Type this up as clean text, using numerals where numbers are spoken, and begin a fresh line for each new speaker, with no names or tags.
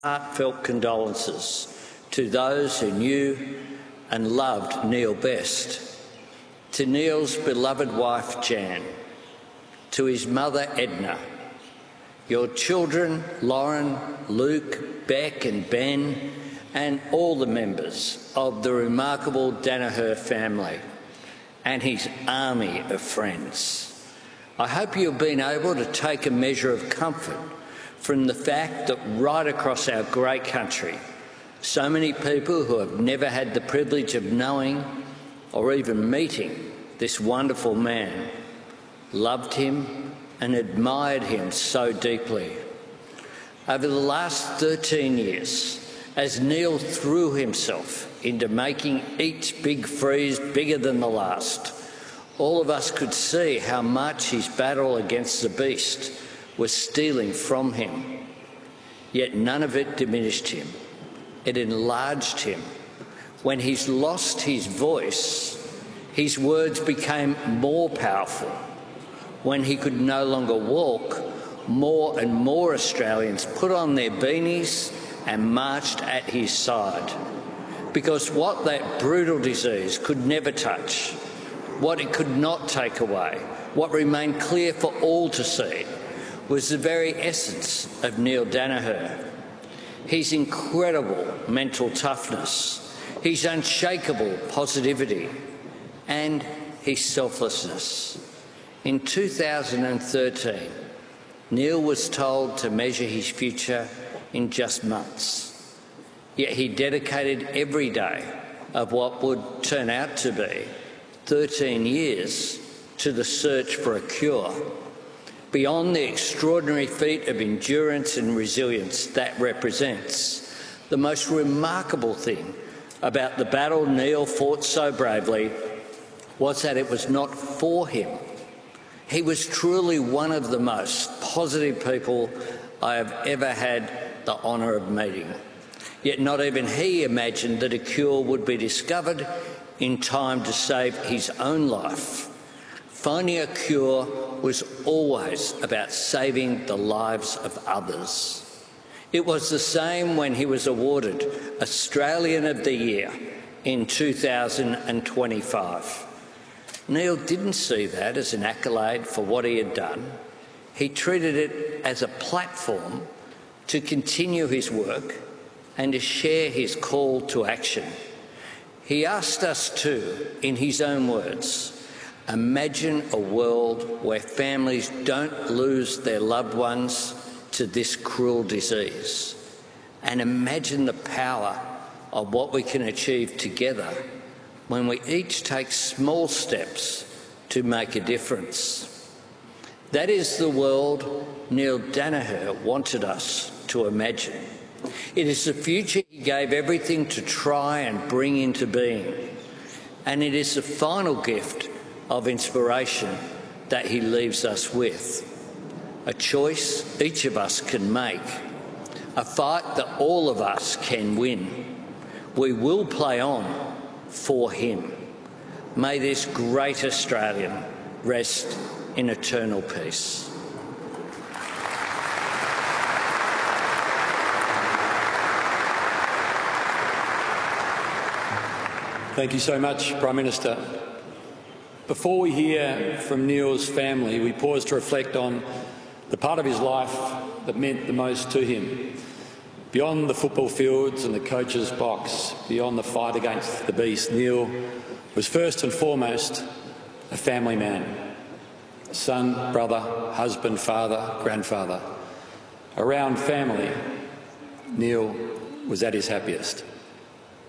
Heartfelt condolences to those who knew and loved Neil best, to Neil's beloved wife Jan, to his mother Edna, your children Lauren, Luke, Beck and Ben, and all the members of the remarkable Danaher family and his army of friends. I hope you've been able to take a measure of comfort from the fact that right across our great country, so many people who have never had the privilege of knowing or even meeting this wonderful man loved him and admired him so deeply. Over the last 13 years, as Neil threw himself into making each big freeze bigger than the last, all of us could see how much his battle against the beast was stealing from him. Yet none of it diminished him. It enlarged him. When he's lost his voice, his words became more powerful. When he could no longer walk, more and more Australians put on their beanies and marched at his side. Because what that brutal disease could never touch, what it could not take away, what remained clear for all to see, was the very essence of Neil Danaher. His incredible mental toughness, his unshakable positivity, and his selflessness. In 2013, Neil was told to measure his future in just months. Yet he dedicated every day of what would turn out to be 13 years to the search for a cure. Beyond the extraordinary feat of endurance and resilience that represents, the most remarkable thing about the battle Neil fought so bravely was that it was not for him. He was truly one of the most positive people I have ever had the honour of meeting. Yet not even he imagined that a cure would be discovered in time to save his own life. Finding a cure was always about saving the lives of others. It was the same when he was awarded Australian of the Year in 2025. Neil didn't see that as an accolade for what he had done. He treated it as a platform to continue his work and to share his call to action. He asked us to, in his own words, imagine a world where families don't lose their loved ones to this cruel disease, and imagine the power of what we can achieve together when we each take small steps to make a difference. That is the world Neil Danaher wanted us to imagine. It is the future he gave everything to try and bring into being, and it is the final gift of inspiration that he leaves us with. A choice each of us can make, a fight that all of us can win. We will play on for him. May this great Australian rest in eternal peace.
Thank you so much, Prime Minister. Before we hear from Neil's family, we pause to reflect on the part of his life that meant the most to him. Beyond the football fields and the coach's box, beyond the fight against the beast, Neil was first and foremost a family man. Son, brother, husband, father, grandfather. Around family, Neil was at his happiest.